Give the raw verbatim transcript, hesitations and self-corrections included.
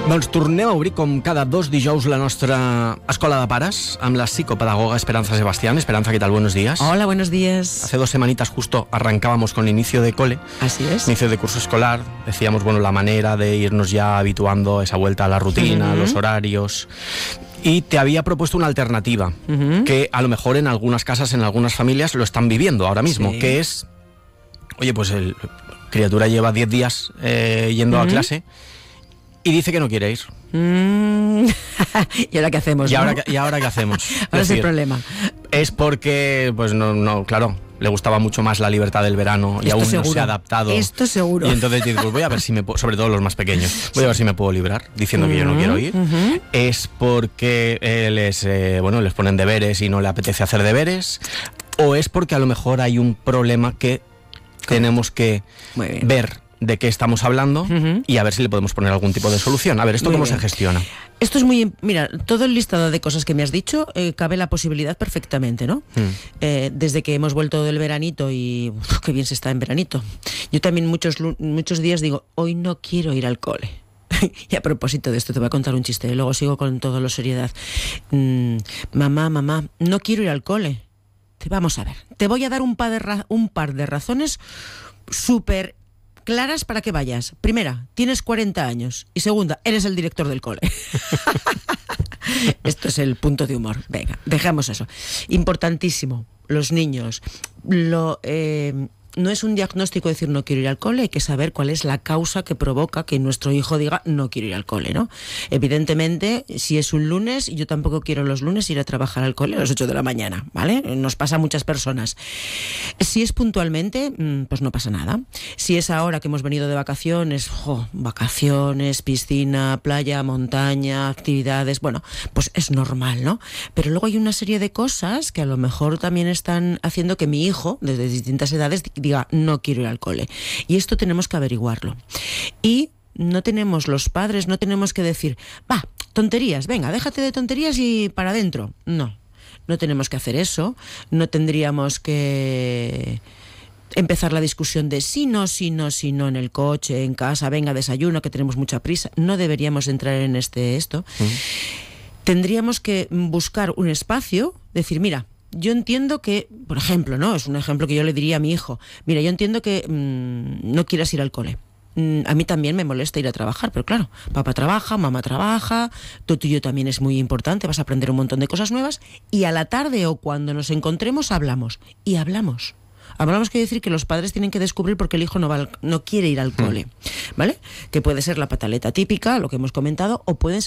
Doncs tornem a obrir com cada dos dijous la nostra escola de pares amb la psicopedagoga Esperanza Sebastián. Esperanza, ¿qué tal? Buenos días. Hola, buenos días. Hace dos semanitas justo arrancábamos con el inicio de cole. Así es. Inicio de curso escolar. Decíamos, bueno, la manera de irnos ya habituando a esa vuelta a la rutina, uh-huh. los horarios. Y te había propuesto una alternativa uh-huh. que a lo mejor en algunas casas, en algunas familias lo están viviendo ahora mismo, sí. que es, oye, pues el criatura lleva diez días eh, yendo uh-huh. a clase y dice que no quiere ir. Mm. ¿Y ahora qué hacemos? ¿Y, ¿no? ahora, ¿Y ahora qué hacemos? Ahora es el problema. Es porque, pues no, no, claro, le gustaba mucho más la libertad del verano y Esto aún seguro. no se ha adaptado. Esto seguro. Y entonces dices, pues voy a ver si me puedo, sobre todo los más pequeños, voy a ver si me puedo librar diciendo uh-huh. que yo no quiero ir. Uh-huh. Es porque eh, les, eh, bueno, les ponen deberes y no le apetece hacer deberes. O es porque a lo mejor hay un problema que tenemos que ver de qué estamos hablando uh-huh. y a ver si le podemos poner algún tipo de solución. A ver, ¿esto muy cómo bien. se gestiona? Esto es muy... Mira, todo el listado de cosas que me has dicho, eh, cabe la posibilidad perfectamente, ¿no? Mm. Eh, desde que hemos vuelto del veranito y... Uf, qué bien se está en veranito. Yo también muchos, muchos días digo, hoy no quiero ir al cole. Y a propósito de esto, te voy a contar un chiste y luego sigo con toda la seriedad. Mm, mamá, mamá, no quiero ir al cole. Te, vamos a ver, te voy a dar un par de, ra- un par de razones súper claras para que vayas. Primera, tienes cuarenta años. Y segunda, eres el director del cole. Esto es el punto de humor. Venga, dejamos eso. Importantísimo, los niños. Lo... Eh, No es un diagnóstico decir no quiero ir al cole, hay que saber cuál es la causa que provoca que nuestro hijo diga no quiero ir al cole, ¿no? Evidentemente, si es un lunes, yo tampoco quiero los lunes ir a trabajar al cole a las ocho de la mañana, ¿vale? Nos pasa a muchas personas. Si es puntualmente, pues no pasa nada. Si es ahora que hemos venido de vacaciones, oh, vacaciones, piscina, playa, montaña, actividades, bueno, pues es normal, ¿no? Pero luego hay una serie de cosas que a lo mejor también están haciendo que mi hijo, desde distintas edades, diga, no quiero ir al cole. Y esto tenemos que averiguarlo. Y no tenemos, los padres, no tenemos que decir, va, tonterías, venga, déjate de tonterías y para adentro. No, no tenemos que hacer eso. No tendríamos que empezar la discusión de sí, no, sí, no, sí, no, en el coche, en casa, venga, desayuno, que tenemos mucha prisa. No deberíamos entrar en este esto. Mm. Tendríamos que buscar un espacio, decir, mira, yo entiendo que, por ejemplo, ¿no? Es un ejemplo que yo le diría a mi hijo. Mira, yo entiendo que mmm, no quieras ir al cole. Mm, a mí también me molesta ir a trabajar, pero claro, papá trabaja, mamá trabaja, tú tuyo también es muy importante, vas a aprender un montón de cosas nuevas y a la tarde o cuando nos encontremos hablamos. Y hablamos. Hablamos que decir que los padres tienen que descubrir por qué el hijo no, va al, no quiere ir al cole, ¿vale? Que puede ser la pataleta típica, lo que hemos comentado, o pueden ser